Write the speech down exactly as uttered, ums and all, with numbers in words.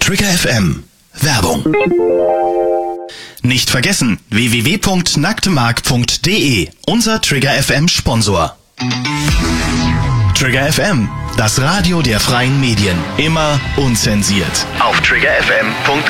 Trigger F M. Werbung. Nicht vergessen, w w w punkt nacktemark punkt de, unser Trigger F M Sponsor. Trigger F M, das Radio der freien Medien. Immer unzensiert. Auf trigger f m punkt